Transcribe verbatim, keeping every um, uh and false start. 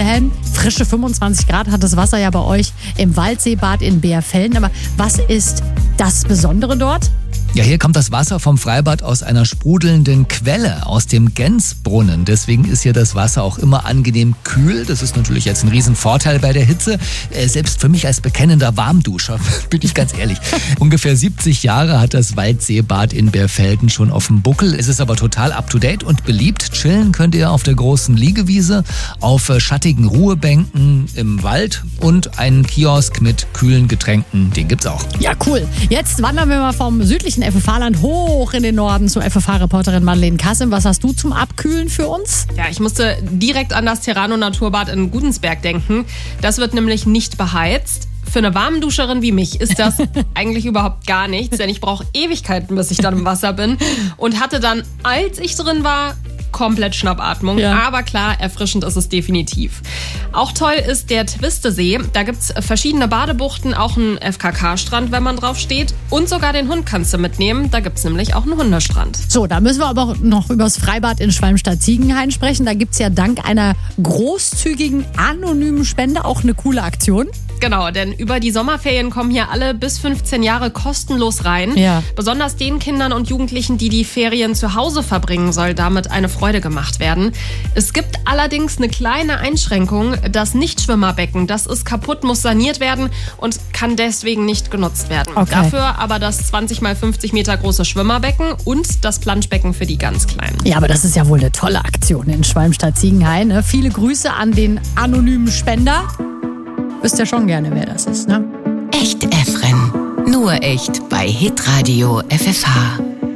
Wilhelm. Frische fünfundzwanzig Grad hat das Wasser ja bei euch im Waldseebad in Beerfelden. Aber was ist das Besondere dort? Ja, hier kommt das Wasser vom Freibad aus einer sprudelnden Quelle, aus dem Gensbrunnen. Deswegen ist hier das Wasser auch immer angenehm kühl. Das ist natürlich jetzt ein Riesenvorteil bei der Hitze. Äh, selbst für mich als bekennender Warmduscher, bin ich ganz ehrlich. Ungefähr siebzig Jahre hat das Waldseebad in Beerfelden schon auf dem Buckel. Es ist aber total up-to-date und beliebt. Chillen könnt ihr auf der großen Liegewiese, auf äh, schattigen Ruhebänken im Wald und einen Kiosk mit kühlen Getränken. Den gibt's auch. Ja, cool. Jetzt wandern wir mal vom südlichen F F H-Land hoch in den Norden zu F F H-Reporterin Madeleine Kassim. Was hast du zum Abkühlen für uns? Ja, ich musste direkt an das Terrano Naturbad in Gudensberg denken. Das wird nämlich nicht beheizt. Für eine Warmduscherin wie mich ist das eigentlich überhaupt gar nichts, denn ich brauche Ewigkeiten, bis ich dann im Wasser bin. Und hatte dann, als ich drin war, komplett Schnappatmung. Ja. Aber klar, erfrischend ist es definitiv. Auch toll ist der Twistesee. Da gibt es verschiedene Badebuchten, auch einen F K K-Strand, wenn man drauf steht. Und sogar den Hund kannst du mitnehmen. Da gibt es nämlich auch einen Hundestrand. So, da müssen wir aber auch noch über das Freibad in Schwalmstadt-Ziegenhain sprechen. Da gibt es ja dank einer großzügigen, anonymen Spende auch eine coole Aktion. Genau, denn über die Sommerferien kommen hier alle bis fünfzehn Jahre kostenlos rein. Ja. Besonders den Kindern und Jugendlichen, die die Ferien zu Hause verbringen, soll damit eine Freude gemacht werden. Es gibt allerdings eine kleine Einschränkung. Das Nichtschwimmerbecken, das ist kaputt, muss saniert werden und kann deswegen nicht genutzt werden. Okay. Dafür aber das zwanzig mal fünfzig Meter große Schwimmerbecken und das Planschbecken für die ganz Kleinen. Ja, aber das ist ja wohl eine tolle Aktion in Schwalmstadt-Ziegenhain. Ne? Viele Grüße an den anonymen Spender. Wisst ja schon gerne, wer das ist, ne? Echt Efren. Nur echt bei Hitradio F F H.